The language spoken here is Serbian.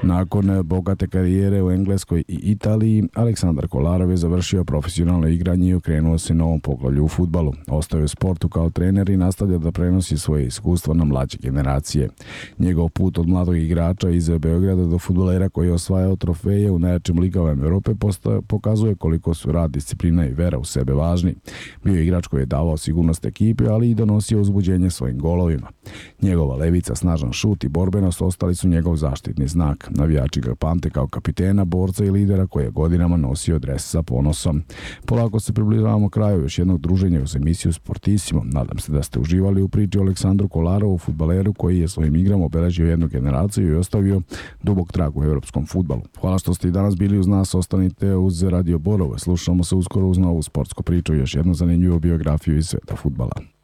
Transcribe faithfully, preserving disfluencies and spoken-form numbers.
Nakon bogate karijere u Engleskoj i Italiji, Aleksandar Kolarov je završio profesionalno igranje i okrenuo se novom poglavlju u fudbalu. Ostao je u sportu kao trener i nastavlja da prenosi svoje iskustva na mlađe generacije. Njegov put od mladog igrača iz Beograda do fudbalera koji je osvajao trofeje u najjačim ligama Evrope pokazuje koliko su rad, disciplina i vera u sebe važni. Bio je igrač koji je davao sigurnost ekipi, ali i donosio uzbuđenje svojim golovima. Njegova levica, snažan šut i borbenost ostali su njegov zaštitni znak. Navijači ga pamte kao kapitena, borca i lidera koji je godinama nosio dres sa ponosom. Polako se približavamo kraju još jednog druženja uz emisiju Sportissimo. Nadam se da ste uživali u priči o Aleksandru Kolarovu, fudbaleru koji je svojim igram obeležio jednu generaciju i ostavio dubok trag u evropskom fudbalu. Hvala što ste i danas bili uz nas, ostanite uz Radio Borovo. Slušamo se uskoro uz novu sportsku priču i još jednu zanimljivu biografiju iz sveta fudbala.